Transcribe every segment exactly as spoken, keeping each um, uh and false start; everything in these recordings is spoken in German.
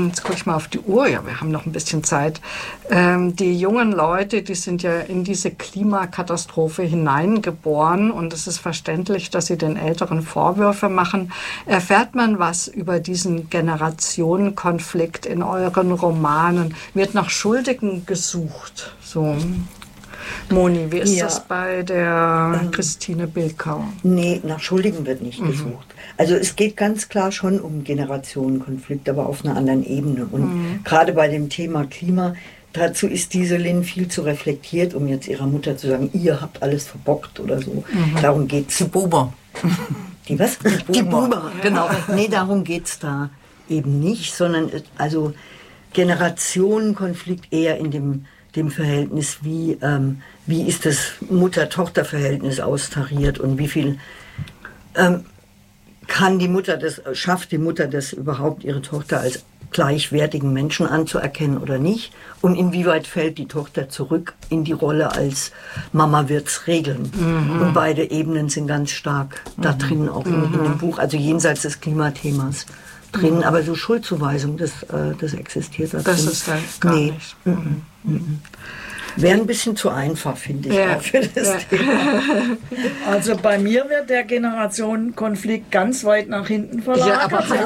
Jetzt gucke ich mal auf die Uhr. Ja, wir haben noch ein bisschen Zeit. Ähm, die jungen Leute, die sind ja in diese Klimakatastrophe hineingeboren und es ist verständlich, dass sie den Älteren Vorwürfe machen. Erfährt man was über diesen Generationenkonflikt in euren Romanen? Wird nach Schuldigen gesucht? So. Moni, wie ist ja. das bei der ähm, Christine Bilkau? Nee, nach Schuldigen wird nicht mhm. gesucht. Also es geht ganz klar schon um Generationenkonflikt, aber auf einer anderen Ebene. Und mhm. gerade bei dem Thema Klima, dazu ist diese Lynn viel zu reflektiert, um jetzt ihrer Mutter zu sagen, ihr habt alles verbockt oder so. Mhm. Darum geht's. Die Buber. Die was? Die Buber, Die Buber. Genau. Nee, darum geht's da eben nicht, sondern also Generationenkonflikt eher in dem dem Verhältnis, wie, ähm, wie ist das Mutter-Tochter-Verhältnis austariert und wie viel ähm, kann die Mutter das, schafft die Mutter das überhaupt, ihre Tochter als gleichwertigen Menschen anzuerkennen oder nicht? Und inwieweit fällt die Tochter zurück in die Rolle als Mama wird's regeln? Mhm. Und beide Ebenen sind ganz stark mhm. da drin, auch in, in dem Buch, also jenseits des Klimathemas drin, mhm. aber so Schuldzuweisung, das, äh, das existiert da drin. Das ist halt gar nee. nicht. Mhm. Mhm. Wäre ein bisschen zu einfach, finde ich, ja. auch für das ja. Thema. Also bei mir wird der Generationenkonflikt ganz weit nach hinten verlagert.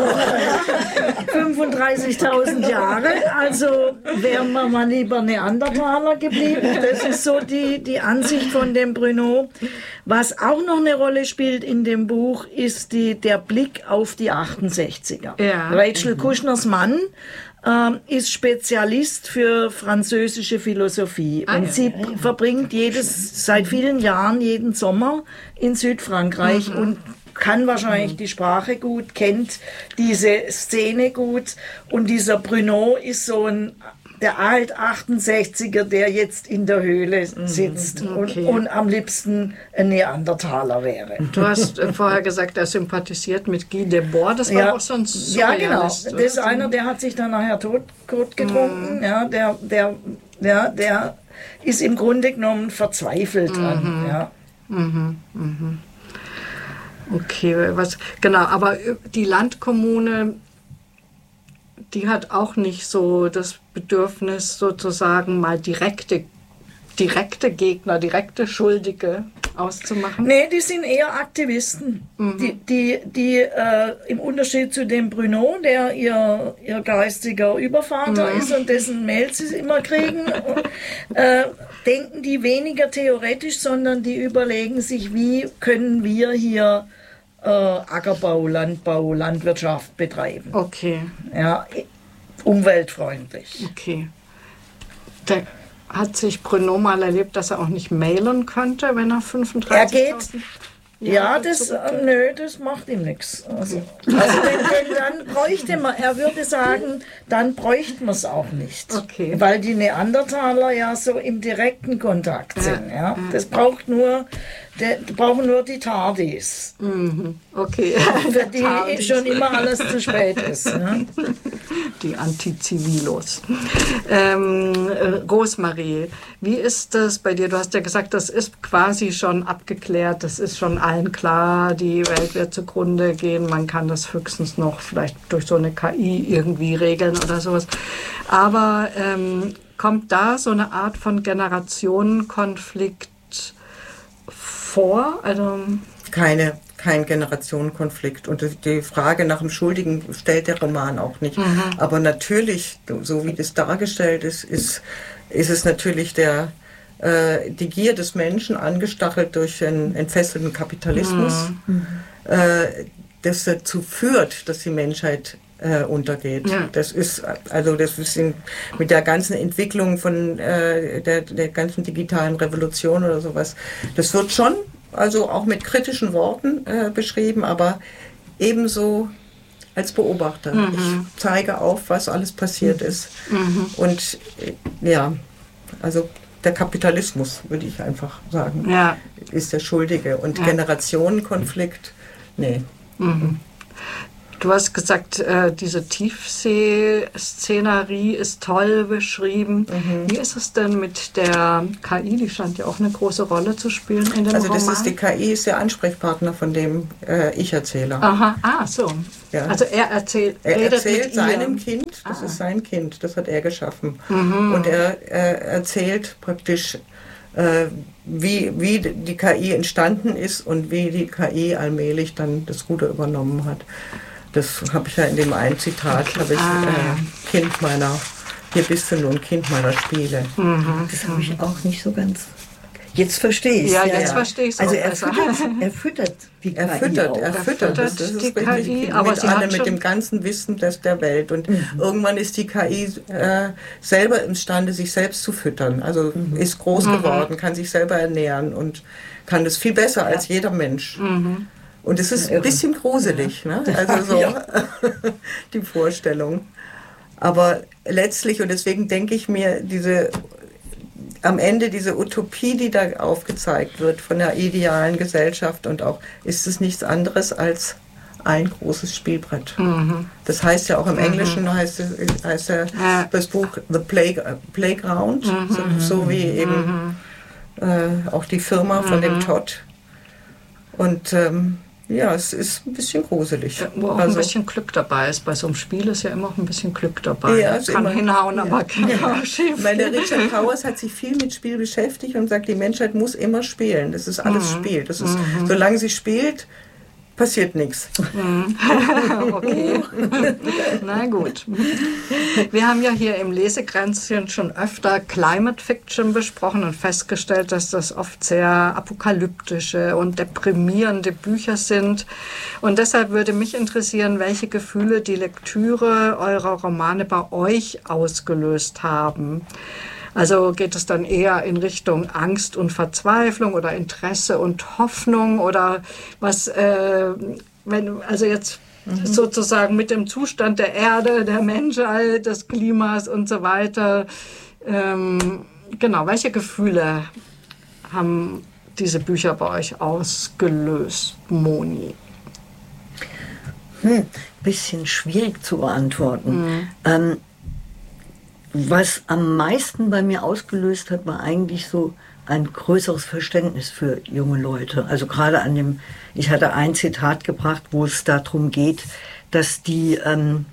Ja, fünfunddreißigtausend Jahre, also wären wir mal lieber Neandertaler geblieben. Das ist so die, die Ansicht von dem Bruno. Was auch noch eine Rolle spielt in dem Buch, ist die, der Blick auf die achtundsechziger. Ja. Rachel Kuschners Mann ist Spezialist für französische Philosophie ah, und ja, sie ja, ja. verbringt jedes seit vielen Jahren jeden Sommer in Südfrankreich mhm. und kann wahrscheinlich mhm. die Sprache gut, kennt diese Szene gut und dieser Bruno ist so ein der alt achtundsechziger, der jetzt in der Höhle sitzt okay. und, und am liebsten ein Neandertaler wäre. Du hast äh, vorher gesagt, er sympathisiert mit Guy Debord, das war ja. auch so ein Ja, genau. Das ist einer, der hat sich dann nachher tot, tot getrunken. Mm. Ja, der, der, der, der ist im Grunde genommen verzweifelt mm-hmm. dran. Ja. Mm-hmm. Mm-hmm. Okay, was, genau, aber die Landkommune, die hat auch nicht so das Bedürfnis, sozusagen mal direkte, direkte Gegner, direkte Schuldige auszumachen? Nee, die sind eher Aktivisten. Mhm. Die, die, die äh, im Unterschied zu dem Bruno, der ihr, ihr geistiger Übervater mhm. ist und dessen Mails sie immer kriegen, äh, denken die weniger theoretisch, sondern die überlegen sich, wie können wir hier Äh, Ackerbau, Landbau, Landwirtschaft betreiben. Okay. Ja, umweltfreundlich. Okay. Da hat sich Bruno mal erlebt, dass er auch nicht mailen könnte, wenn er fünfunddreißigtausend... Er geht... Ja, das, äh, nö, das macht ihm nichts. Also, also wenn, wenn, dann bräuchte man, er würde sagen, dann bräuchte man es auch nicht. Okay. Weil die Neandertaler ja so im direkten Kontakt sind. Ja, ja. Das braucht nur, der, brauchen nur die Tardis. Mhm. Okay. Für die Tardis. Schon immer alles zu spät ist. Ja? Die Antizivilos. Ähm, Rosemarie, wie ist das bei dir? Du hast ja gesagt, das ist quasi schon abgeklärt, das ist schon allen klar, die Welt wird zugrunde gehen, man kann das höchstens noch vielleicht durch so eine K I irgendwie regeln oder sowas. Aber ähm, kommt da so eine Art von Generationenkonflikt vor? Also keine, kein Generationenkonflikt. Und die Frage nach dem Schuldigen stellt der Roman auch nicht. Mhm. Aber natürlich, so wie das dargestellt ist, ist, ist es natürlich der die Gier des Menschen, angestachelt durch einen entfesselten Kapitalismus, mhm. äh, das dazu führt, dass die Menschheit äh, untergeht. Ja. Das ist also das ist in, mit der ganzen Entwicklung von äh, der, der ganzen digitalen Revolution oder sowas. Das wird schon, also auch mit kritischen Worten äh, beschrieben, aber ebenso als Beobachter. Mhm. Ich zeige auf, was alles passiert mhm. ist. Mhm. Und äh, ja, also der Kapitalismus, würde ich einfach sagen, ja. ist der Schuldige. Und ja. Generationenkonflikt, nee. Mhm. Du hast gesagt, äh, diese Tiefsee-Szenerie ist toll beschrieben. Mhm. Wie ist es denn mit der K I? Die scheint ja auch eine große Rolle zu spielen in dem also Roman. Also das ist die K I, ist der Ansprechpartner von dem äh, Ich-Erzähler. Aha, ah, so. Ja. Also er erzählt, er redet erzählt mit seinem ihr. Kind, das ah. ist sein Kind, das hat er geschaffen. Mhm. Und er äh, erzählt praktisch, äh, wie, wie die K I entstanden ist und wie die K I allmählich dann das Ruder übernommen hat. Das habe ich ja in dem einen Zitat, habe ich ah. äh, Kind meiner, hier bist du nun Kind meiner Spiele. Mhm. Das habe ich auch nicht so ganz... Jetzt verstehe ich es. Ja, jetzt ja. verstehe ich es also auch er besser. Füttert, er füttert die K I. Er füttert, auch. er füttert, das, das die ist K I, richtig, aber mit, sie alle, hat mit dem ganzen Wissen des, der Welt. Und mhm. irgendwann ist die K I äh, selber imstande, sich selbst zu füttern. Also mhm. ist groß mhm. geworden, kann sich selber ernähren und kann das viel besser ja. als jeder Mensch. Mhm. Und es ist ein bisschen gruselig, ja. ne? Also so ja. die Vorstellung. Aber letztlich, und deswegen denke ich mir, diese am Ende diese Utopie, die da aufgezeigt wird von der idealen Gesellschaft und auch, ist es nichts anderes als ein großes Spielbrett. Mhm. Das heißt ja auch im Englischen, mhm. heißt, heißt ja ja. das Buch The Play, Playground, mhm. so, so wie eben mhm. äh, auch die Firma von mhm. dem Todd. Und ähm, ja, es ist ein bisschen gruselig. Ja, wo auch also, ein bisschen Glück dabei ist. Bei so einem Spiel ist ja immer auch ein bisschen Glück dabei. Ja, also kann immer, hinhauen, ja. aber kann ja. auch schief. Weil der Richard Powers hat sich viel mit Spiel beschäftigt und sagt, die Menschheit muss immer spielen. Das ist alles mhm. Spiel. Das ist, mhm. solange sie spielt, passiert nichts. Okay. Na gut. Wir haben ja hier im Lesekränzchen schon öfter Climate Fiction besprochen und festgestellt, dass das oft sehr apokalyptische und deprimierende Bücher sind. Und deshalb würde mich interessieren, welche Gefühle die Lektüre eurer Romane bei euch ausgelöst haben. Also geht es dann eher in Richtung Angst und Verzweiflung oder Interesse und Hoffnung oder was, äh, wenn, also jetzt mhm. sozusagen mit dem Zustand der Erde, der Menschheit, des Klimas und so weiter. Ähm, genau, welche Gefühle haben diese Bücher bei euch ausgelöst, Moni? Hm, bisschen schwierig zu beantworten. Mhm. Ähm, Was am meisten bei mir ausgelöst hat, war eigentlich so ein größeres Verständnis für junge Leute. Also gerade an dem, ich hatte ein Zitat gebracht, wo es darum geht, dass die ähm,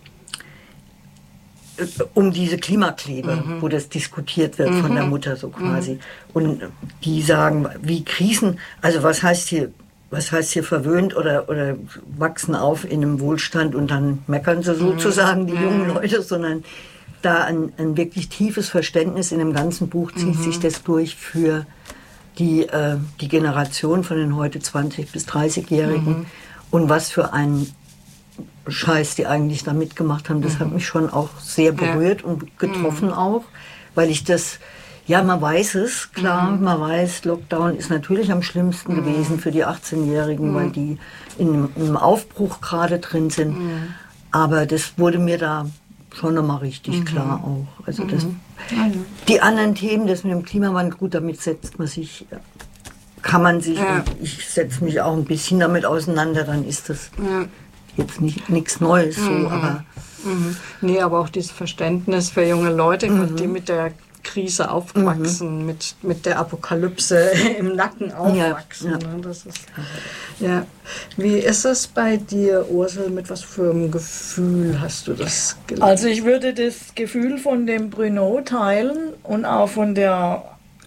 um diese Klimakleber, mhm. wo das diskutiert wird mhm. von der Mutter so quasi. Mhm. Und die sagen, wie Krisen, also was heißt hier, was heißt hier verwöhnt oder, oder wachsen auf in einem Wohlstand und dann meckern sie sozusagen, die mhm. jungen Leute, sondern da ein, ein wirklich tiefes Verständnis in dem ganzen Buch zieht mhm. sich das durch für die, äh, die Generation von den heute zwanzig- bis dreißigjährigen mhm. und was für einen Scheiß die eigentlich da mitgemacht haben. Das mhm. hat mich schon auch sehr berührt ja. und getroffen mhm. auch, weil ich das, ja, man weiß es, klar, mhm. man weiß, Lockdown ist natürlich am schlimmsten mhm. gewesen für die achtzehnjährigen, mhm. weil die in einem Aufbruch gerade drin sind. Mhm. Aber das wurde mir da schon nochmal richtig mhm. klar auch. Also das, mhm. die anderen Themen, das mit dem Klimawandel, gut, damit setzt man sich, kann man sich, ja. ich setze mich auch ein bisschen damit auseinander, dann ist das ja. jetzt nicht nichts Neues so, mhm. aber... Mhm. Nee, aber auch dieses Verständnis für junge Leute, mhm. die mit der Krise aufwachsen, mhm. mit, mit der Apokalypse im Nacken aufwachsen. Ja, ja. Das ist, ja. Wie ist es bei dir, Ursel? Mit was für einem Gefühl hast du das gelesen? Also ich würde das Gefühl von dem Bruno teilen und auch von der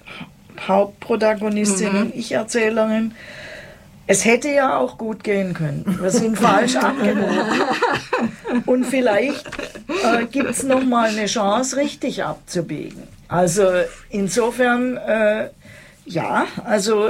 Hauptprotagonistin mhm. und Ich-Erzählerin. Es hätte ja auch gut gehen können. Wir sind falsch abgebogen. Und vielleicht äh, gibt es noch mal eine Chance, richtig abzubiegen. Also insofern, äh, ja, also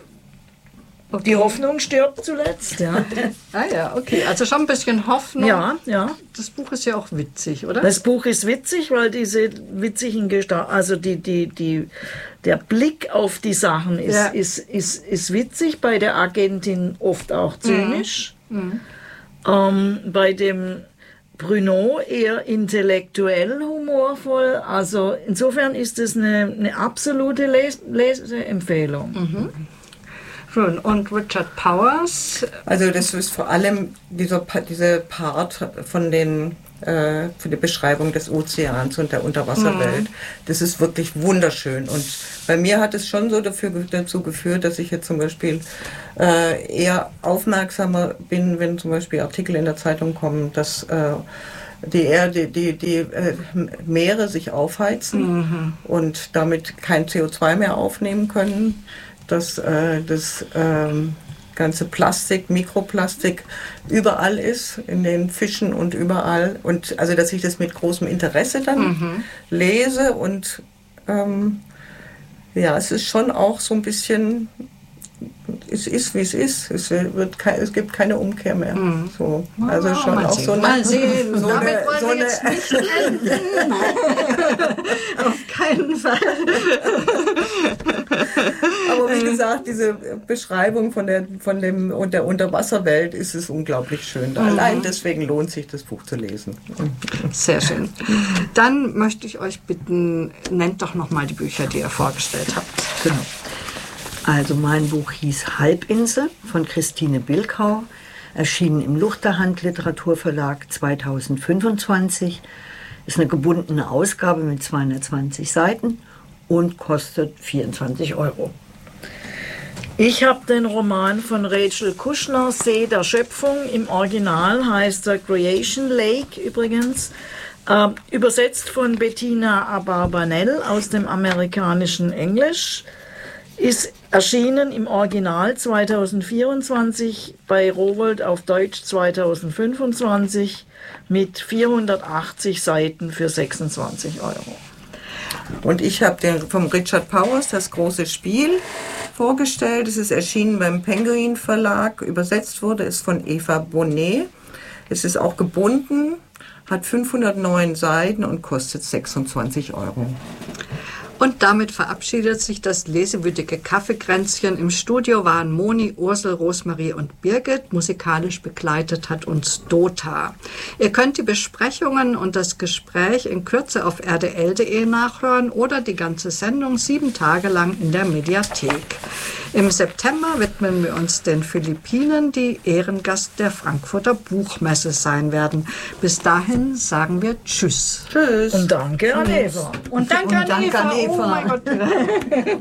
okay. Die Hoffnung stirbt zuletzt. Ja. Ah ja, okay. Also schon ein bisschen Hoffnung. Ja, ja. Das Buch ist ja auch witzig, oder? Das Buch ist witzig, weil diese witzigen Gestalten, also die, die, die, der Blick auf die Sachen ist, ja. ist, ist, ist witzig, bei der Agentin oft auch zynisch. Mhm. Ähm, bei dem Bruno eher intellektuell humorvoll. Also insofern ist es eine, eine absolute Les- Leseempfehlung. Mhm. Schön. Und Richard Powers? Also das ist vor allem dieser, dieser Part von den äh, für die Beschreibung des Ozeans und der Unterwasserwelt. Mhm. Das ist wirklich wunderschön. Und bei mir hat es schon so dafür, dazu geführt, dass ich jetzt zum Beispiel äh, eher aufmerksamer bin, wenn zum Beispiel Artikel in der Zeitung kommen, dass äh, die Erde, die, die äh, Meere sich aufheizen mhm. und damit kein C O zwei mehr aufnehmen können, dass äh, das ähm, ganze Plastik, Mikroplastik überall ist, in den Fischen und überall. Und also, dass ich das mit großem Interesse dann mhm. lese und ähm, ja, es ist schon auch so ein bisschen, es ist, wie es ist. Es, wird kein, es gibt keine Umkehr mehr. Mhm. So, also schon mal auch sehen. so eine... Mal sehen. So Damit eine, wollen so wir eine, jetzt nicht enden. Auf keinen Fall. Aber wie gesagt, diese Beschreibung von der, von dem, und der Unterwasserwelt ist es unglaublich schön. Mhm. Allein deswegen lohnt sich, das Buch zu lesen. Sehr schön. Dann möchte ich euch bitten, nennt doch nochmal die Bücher, die ihr vorgestellt habt. Genau. Also mein Buch hieß Halbinsel von Christine Bilkau, erschienen im Luchterhand Literaturverlag zweitausendfünfundzwanzig. Ist eine gebundene Ausgabe mit zweihundertzwanzig Seiten und kostet vierundzwanzig Euro. Ich habe den Roman von Rachel Kushner, See der Schöpfung. Im Original heißt er Creation Lake übrigens. Äh, übersetzt von Bettina Abarbanel aus dem amerikanischen Englisch. Ist erschienen im Original zweitausendvierundzwanzig, bei Rowohlt auf Deutsch zweitausendfünfundzwanzig mit vierhundertachtzig Seiten für sechsundzwanzig Euro. Und ich habe den vom Richard Powers, Das große Spiel, vorgestellt. Es ist erschienen beim Penguin Verlag, übersetzt wurde es von Eva Bonnet. Es ist auch gebunden, hat fünfhundertneun Seiten und kostet sechsundzwanzig Euro. Und damit verabschiedet sich das lesewütige Kaffeekränzchen. Im Studio waren Moni, Ursel, Rosmarie und Birgit. Musikalisch begleitet hat uns Dota. Ihr könnt die Besprechungen und das Gespräch in Kürze auf r d l punkt d e nachhören oder die ganze Sendung sieben Tage lang in der Mediathek. Im September widmen wir uns den Philippinen, die Ehrengast der Frankfurter Buchmesse sein werden. Bis dahin sagen wir Tschüss. Tschüss. Und danke an Eva. Und danke, Und danke an Eva. an Eva. Oh mein Gott.